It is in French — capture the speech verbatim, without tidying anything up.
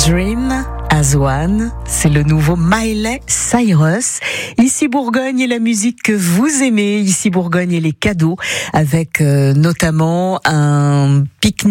Dream as One, c'est le nouveau Miley Cyrus. Ici Bourgogne et la musique que vous aimez, ici Bourgogne et les cadeaux, avec euh, notamment un pique-nique